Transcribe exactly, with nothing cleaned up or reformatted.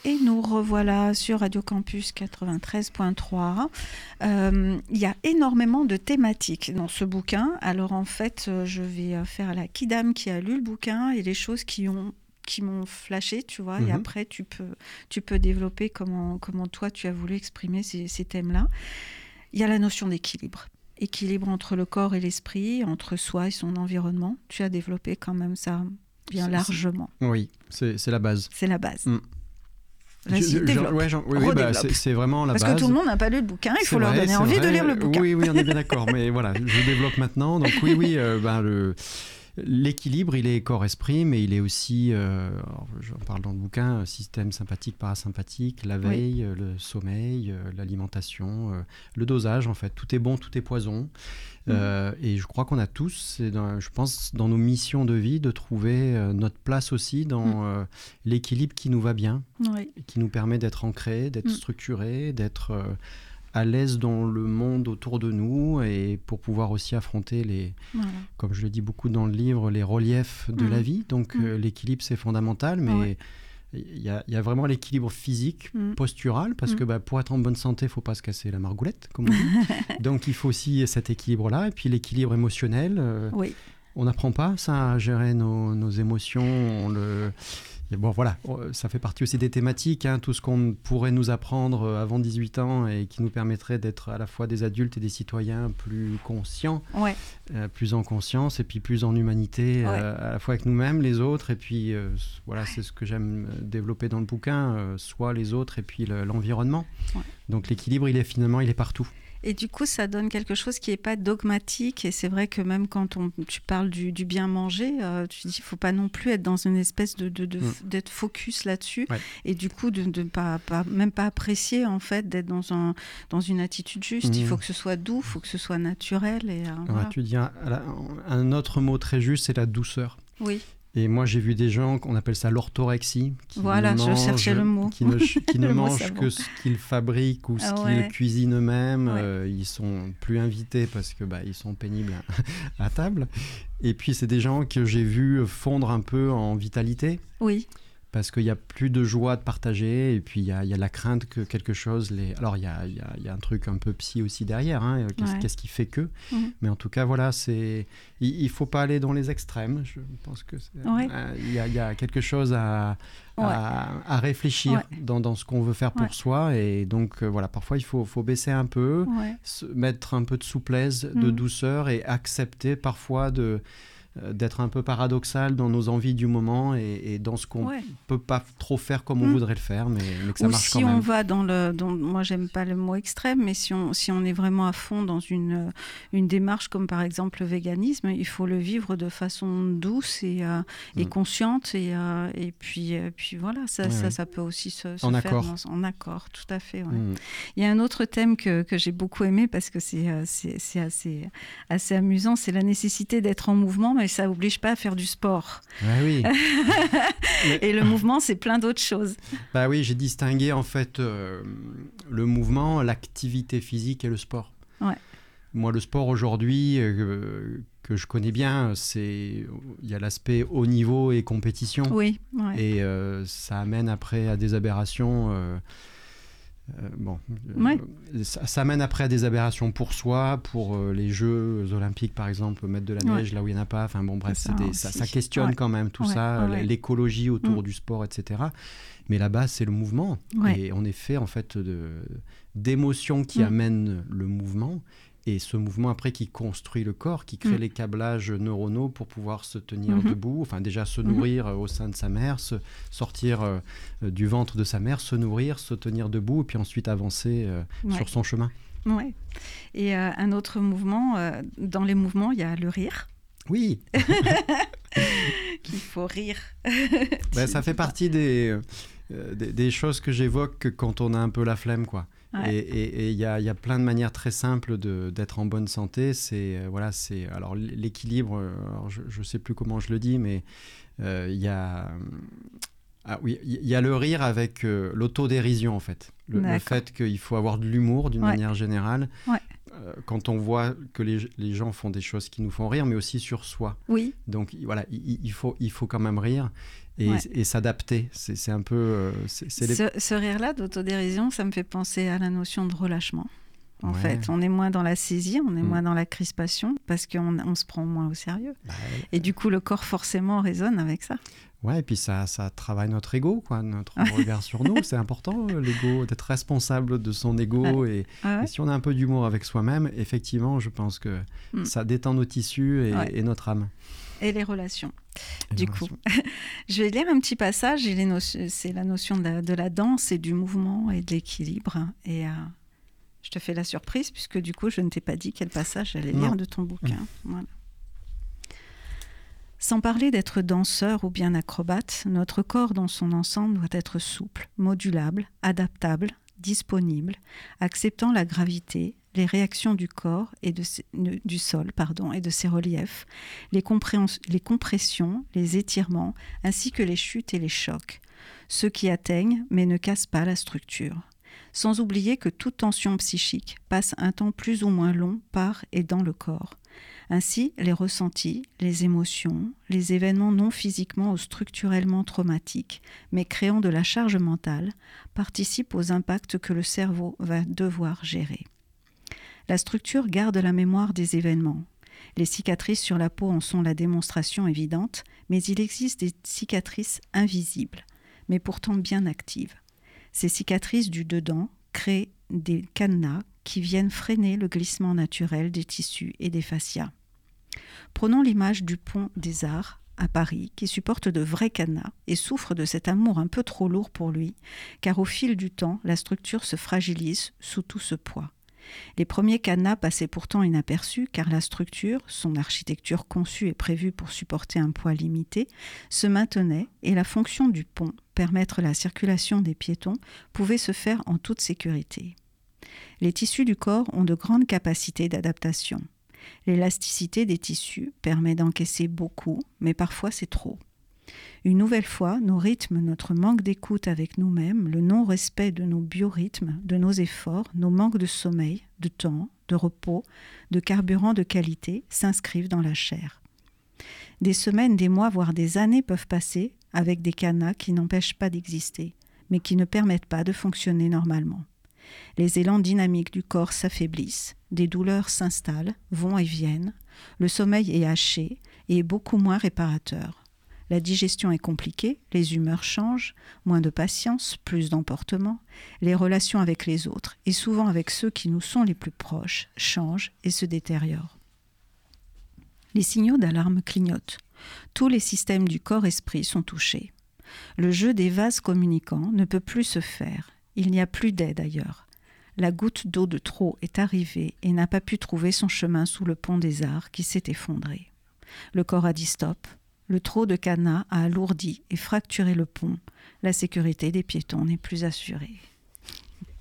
Et nous revoilà sur Radio Campus quatre-vingt-treize point trois. Euh, il y a énormément de thématiques dans ce bouquin. Alors en fait, je vais faire la kidam qui a lu le bouquin et les choses qui ont qui m'ont flashé, tu vois, mmh. Et après tu peux, tu peux développer comment, comment toi tu as voulu exprimer ces, ces thèmes-là. Il y a la notion d'équilibre. Équilibre entre le corps et l'esprit, entre soi et son environnement. Tu as développé quand même ça bien c'est, largement. C'est, oui, c'est, c'est la base. C'est la base. Mmh. Vas-y, je, développe. Ouais, genre, oui, oui, bah, c'est, c'est vraiment la Parce base. Parce que tout le monde n'a pas lu le bouquin, il c'est faut vrai, leur donner envie vrai. de lire le bouquin. Oui, oui, on est bien d'accord, mais voilà, je développe maintenant. Donc oui, oui, euh, ben, le... l'équilibre, il est corps-esprit, mais il est aussi, euh, j'en parle dans le bouquin, système sympathique, parasympathique, la veille, oui. le sommeil, euh, l'alimentation, euh, le dosage, en fait. Tout est bon, tout est poison. Mmh. Euh, et je crois qu'on a tous, c'est dans, je pense, dans nos missions de vie, de trouver euh, notre place aussi dans mmh. euh, l'équilibre qui nous va bien, oui. qui nous permet d'être ancré, d'être mmh. structuré, d'être... Euh, à l'aise dans le monde autour de nous et pour pouvoir aussi affronter les, voilà. comme je le dis beaucoup dans le livre, les reliefs de mmh. la vie. Donc mmh. euh, l'équilibre c'est fondamental, mais il ouais. y, a, y a vraiment l'équilibre physique, mmh. postural, parce mmh. que bah, pour être en bonne santé, il ne faut pas se casser la margoulette, comme on dit. Donc il faut aussi cet équilibre-là. Et puis l'équilibre émotionnel, euh, oui. on n'apprend pas ça à gérer nos, nos émotions, on le... Et bon, voilà, ça fait partie aussi des thématiques, hein, tout ce qu'on pourrait nous apprendre avant dix-huit ans et qui nous permettrait d'être à la fois des adultes et des citoyens plus conscients, ouais. euh, plus en conscience et puis plus en humanité, ouais. euh, à la fois avec nous-mêmes, les autres. Et puis, euh, voilà, c'est ce que j'aime développer dans le bouquin, euh, soit les autres et puis le, l'environnement. Ouais. Donc l'équilibre, il est finalement, il est partout. Et du coup, ça donne quelque chose qui n'est pas dogmatique. Et c'est vrai que même quand on, tu parles du, du bien manger, euh, tu dis qu'il ne faut pas non plus être dans une espèce de, de, de, mmh. d'être focus là-dessus. Ouais. Et du coup, de ne pas, pas, même pas apprécier, en fait, d'être dans, un, dans une attitude juste. Mmh. Il faut que ce soit doux, il faut que ce soit naturel. Et, euh, voilà. Ouais, tu dis un, un autre mot très juste, c'est la douceur. Oui. Et moi, j'ai vu des gens, qu'on appelle ça l'orthorexie, qui voilà, ne je mangent, cherchais le mot. qui ne, qui ne mangent que ce qu'ils fabriquent ou ce ah ouais. qu'ils cuisinent eux-mêmes. Ouais. Euh, ils sont plus invités parce que bah, ils sont pénibles à, à table. Et puis, c'est des gens que j'ai vus fondre un peu en vitalité. Oui. Parce qu'il n'y a plus de joie de partager et puis il y a, il y a la crainte que quelque chose... Les... Alors, il y a, il y a, il y a un truc un peu psy aussi derrière. Hein. Qu'est-ce, ouais. qu'est-ce qui fait que mmh. Mais en tout cas, voilà, c'est... il ne faut pas aller dans les extrêmes. Je pense que c'est... Ouais. Euh, il, y a, il y a quelque chose à, ouais. à, à réfléchir ouais. dans, dans ce qu'on veut faire pour ouais. soi. Et donc, euh, voilà, parfois, il faut, faut baisser un peu, ouais. se, mettre un peu de souplesse, mmh. de douceur et accepter parfois de... d'être un peu paradoxal dans nos envies du moment et, et dans ce qu'on ne ouais. peut pas trop faire comme on mmh. voudrait le faire, mais, mais que ça Ou marche si quand même. on va dans le... Dans, moi, j'aime pas le mot extrême, mais si on, si on est vraiment à fond dans une, une démarche comme par exemple le véganisme, il faut le vivre de façon douce et, euh, mmh. et consciente. Et, euh, et puis, euh, puis voilà, ça, ouais, ça, ouais. ça peut aussi se, se en faire accord. Dans, en accord, tout à fait. Ouais. Mmh. Il y a un autre thème que, que j'ai beaucoup aimé parce que c'est, c'est, c'est assez, assez amusant, c'est la nécessité d'être en mouvement, mais ça n'oblige pas à faire du sport. Ah oui. Mais... Et le mouvement, c'est plein d'autres choses. Bah oui, j'ai distingué en fait euh, le mouvement, l'activité physique et le sport. Ouais. Moi, le sport aujourd'hui euh, que je connais bien, c'est il y a l'aspect haut niveau et compétition. Oui. Ouais. Et euh, ça amène après à des aberrations. Euh, Euh, bon, ouais. euh, ça, ça mène après à des aberrations pour soi, pour euh, les Jeux Olympiques par exemple, mettre de la neige ouais. là où il n'y en a pas. Enfin bon, bref, c'est c'est des, ça, ça questionne ouais. quand même tout ouais. ça, ouais. l'écologie autour mmh. du sport, et cetera. Mais la base, c'est le mouvement. Ouais. Et on est fait en fait de, d'émotions qui mmh. amènent le mouvement. Et ce mouvement après qui construit le corps, qui crée mmh. les câblages neuronaux pour pouvoir se tenir mmh. debout, enfin déjà se nourrir mmh. au sein de sa mère, se sortir euh, du ventre de sa mère, se nourrir, se tenir debout et puis ensuite avancer euh, ouais. sur son chemin. Ouais. Et euh, un autre mouvement, euh, dans les mouvements, il y a le rire. Oui. Qu'il faut rire. Ben, ça fait partie des, euh, des, des choses que j'évoque quand on a un peu la flemme, quoi. Ouais. Et il y a, y a plein de manières très simples de, d'être en bonne santé. C'est, euh, voilà, c'est, alors, l'équilibre, alors je ne sais plus comment je le dis, mais il euh, y a... Ah oui, il y a le rire avec euh, l'autodérision, en fait. Le, le fait qu'il faut avoir de l'humour, d'une ouais. manière générale. Ouais. euh, quand on voit que les, les gens font des choses qui nous font rire, mais aussi sur soi. Oui. Donc voilà, il, il, faut, il faut quand même rire et, ouais. et s'adapter. C'est, c'est un peu... Euh, c'est, c'est les... ce, ce rire-là d'autodérision, ça me fait penser à la notion de relâchement. En ouais. fait, on est moins dans la saisie, on est mmh. moins dans la crispation, parce qu'on on se prend moins au sérieux. Bah, ouais. Et du coup, le corps, forcément, résonne avec ça. Ouais, et puis ça, ça travaille notre ego, quoi, notre regard sur nous. C'est important, l'ego, d'être responsable de son ego. Ouais. Et, ah ouais. et si on a un peu d'humour avec soi-même, effectivement, je pense que mmh. ça détend nos tissus et, ouais. et notre âme. Et les relations. Et du les coup, relations. Je vais lire un petit passage. Il est no- c'est la notion de la, de la danse et du mouvement et de l'équilibre. Et... Euh... je te fais la surprise, puisque du coup, je ne t'ai pas dit quel passage j'allais lire de ton bouquin. Mmh. Voilà. Sans parler d'être danseur ou bien acrobate, notre corps dans son ensemble doit être souple, modulable, adaptable, disponible, acceptant la gravité, les réactions du corps et de ses, du sol pardon, et de ses reliefs, les, les compressions, les étirements, ainsi que les chutes et les chocs, ceux qui atteignent mais ne cassent pas la structure. Sans oublier que toute tension psychique passe un temps plus ou moins long par et dans le corps. Ainsi, les ressentis, les émotions, les événements non physiquement ou structurellement traumatiques, mais créant de la charge mentale, participent aux impacts que le cerveau va devoir gérer. La structure garde la mémoire des événements. Les cicatrices sur la peau en sont la démonstration évidente, mais il existe des cicatrices invisibles, mais pourtant bien actives. Ces cicatrices du dedans créent des cadenas qui viennent freiner le glissement naturel des tissus et des fascias. Prenons l'image du pont des Arts à Paris, qui supporte de vrais cadenas et souffre de cet amour un peu trop lourd pour lui, car au fil du temps, la structure se fragilise sous tout ce poids. Les premiers cadenas passaient pourtant inaperçus, car la structure, son architecture conçue et prévue pour supporter un poids limité, se maintenait et la fonction du pont, permettre la circulation des piétons, pouvait se faire en toute sécurité. Les tissus du corps ont de grandes capacités d'adaptation. L'élasticité des tissus permet d'encaisser beaucoup, mais parfois c'est trop. Une nouvelle fois, nos rythmes, notre manque d'écoute avec nous-mêmes, le non-respect de nos biorhythmes, de nos efforts, nos manques de sommeil, de temps, de repos, de carburant de qualité s'inscrivent dans la chair. Des semaines, des mois, voire des années peuvent passer avec des cadenas qui n'empêchent pas d'exister, mais qui ne permettent pas de fonctionner normalement. Les élans dynamiques du corps s'affaiblissent, des douleurs s'installent, vont et viennent, le sommeil est haché et est beaucoup moins réparateur. La digestion est compliquée, les humeurs changent, moins de patience, plus d'emportement, les relations avec les autres, et souvent avec ceux qui nous sont les plus proches, changent et se détériorent. Les signaux d'alarme clignotent. Tous les systèmes du corps-esprit sont touchés. Le jeu des vases communicants ne peut plus se faire. Il n'y a plus d'aide ailleurs. La goutte d'eau de trop est arrivée et n'a pas pu trouver son chemin sous le pont des Arts qui s'est effondré. Le corps a dit stop. Le trop de cadenas a alourdi et fracturé le pont. La sécurité des piétons n'est plus assurée.